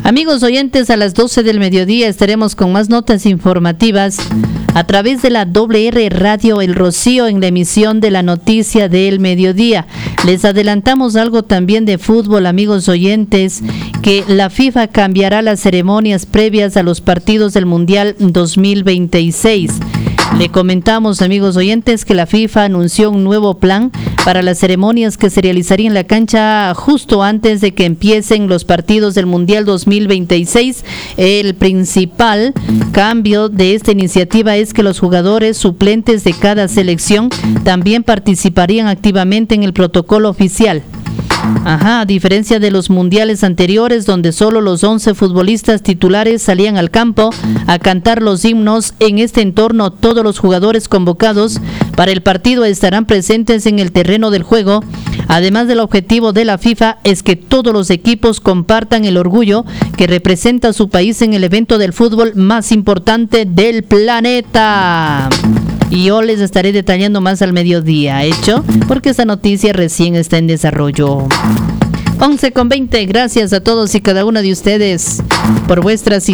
Amigos oyentes, a las 12 del mediodía estaremos con más notas informativas a través de la WR Radio El Rocío en la emisión de la noticia del mediodía. Les adelantamos algo también de fútbol, amigos oyentes, que la FIFA cambiará las ceremonias previas a los partidos del Mundial 2026. Le comentamos, amigos oyentes, que la FIFA anunció un nuevo plan para las ceremonias que se realizarían en la cancha justo antes de que empiecen los partidos del Mundial 2026. El principal cambio de esta iniciativa es que los jugadores suplentes de cada selección también participarían activamente en el protocolo oficial. A diferencia de los mundiales anteriores, donde solo los 11 futbolistas titulares salían al campo a cantar los himnos, en este entorno todos los jugadores convocados para el partido estarán presentes en el terreno del juego. Además, del objetivo de la FIFA es que todos los equipos compartan el orgullo que representa a su país en el evento del fútbol más importante del planeta. Y yo les estaré detallando más al mediodía, ¿hecho? Porque esta noticia recién está en desarrollo. 11:20, gracias a todos y cada una de ustedes por vuestras